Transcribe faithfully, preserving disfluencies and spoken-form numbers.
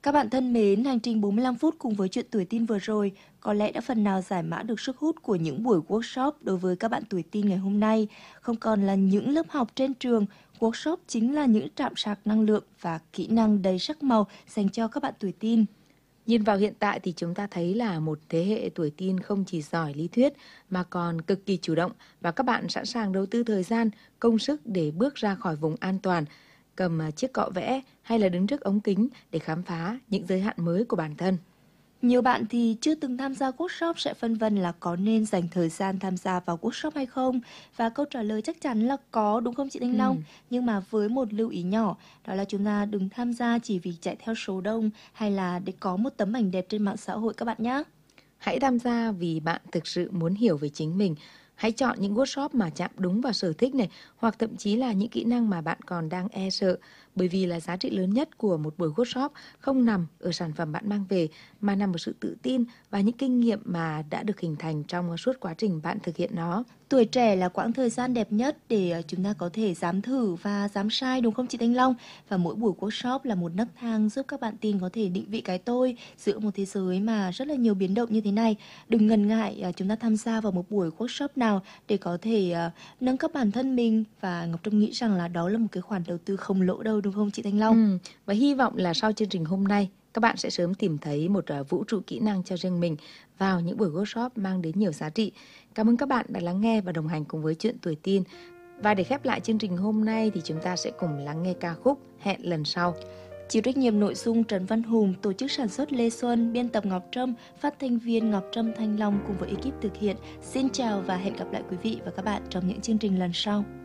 Các bạn thân mến, hành trình bốn mươi lăm phút cùng với chuyện tuổi teen vừa rồi có lẽ đã phần nào giải mã được sức hút của những buổi workshop đối với các bạn tuổi teen ngày hôm nay. Không còn là những lớp học trên trường, workshop chính là những trạm sạc năng lượng và kỹ năng đầy sắc màu dành cho các bạn tuổi teen. Nhìn vào hiện tại thì chúng ta thấy là một thế hệ tuổi teen không chỉ giỏi lý thuyết mà còn cực kỳ chủ động, và các bạn sẵn sàng đầu tư thời gian, công sức để bước ra khỏi vùng an toàn, cầm à, chiếc cọ vẽ hay là đứng trước ống kính để khám phá những giới hạn mới của bản thân. Nhiều bạn thì chưa từng tham gia workshop sẽ phân vân là có nên dành thời gian tham gia vào workshop hay không. Và câu trả lời chắc chắn là có, đúng không chị Thanh Long? Ừ. Nhưng mà với một lưu ý nhỏ, đó là chúng ta đừng tham gia chỉ vì chạy theo số đông hay là để có một tấm ảnh đẹp trên mạng xã hội các bạn nhé. Hãy tham gia vì bạn thực sự muốn hiểu về chính mình. Hãy chọn những workshop mà chạm đúng vào sở thích này, hoặc thậm chí là những kỹ năng mà bạn còn đang e sợ. Bởi vì là giá trị lớn nhất của một buổi workshop không nằm ở sản phẩm bạn mang về, mà nằm ở sự tự tin và những kinh nghiệm mà đã được hình thành trong suốt quá trình bạn thực hiện nó. Tuổi trẻ là quãng thời gian đẹp nhất để ờ, chúng ta có thể dám thử và dám sai, đúng không chị Thanh Long? Và mỗi buổi workshop là một nấc thang giúp các bạn teen có thể định vị cái tôi giữa một thế giới mà rất là nhiều biến động như thế này. Đừng ngần ngại ờ, chúng ta tham gia vào một buổi workshop nào để có thể ờ, nâng cấp bản thân mình, và Ngọc Trâm nghĩ rằng là đó là một cái khoản đầu tư không lỗ đâu, đúng không chị Thanh Long? Ừ, và hy vọng là sau chương trình hôm nay, các bạn sẽ sớm tìm thấy một uh, vũ trụ kỹ năng cho riêng mình vào những buổi workshop mang đến nhiều giá trị. Cảm ơn các bạn đã lắng nghe và đồng hành cùng với chuyện tuổi teen. Và để khép lại chương trình hôm nay thì chúng ta sẽ cùng lắng nghe ca khúc Hẹn lần sau. Chịu trách nhiệm nội dung Trần Văn Hùng, tổ chức sản xuất Lê Xuân, biên tập Ngọc Trâm, phát thanh viên Ngọc Trâm Thanh Long cùng với ekip thực hiện. Xin chào và hẹn gặp lại quý vị và các bạn trong những chương trình lần sau.